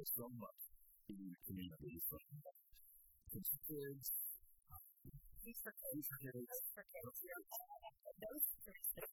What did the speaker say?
matters so much to the communities from kids, These for kids. Those for kids. Those for kids.